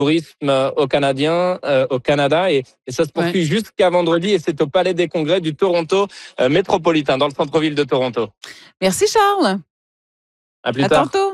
tourisme au Canada, et ça se poursuit jusqu'à vendredi, et c'est au Palais des Congrès du Toronto métropolitain, dans le centre-ville de Toronto. Merci Charles. À plus À tard. tantôt.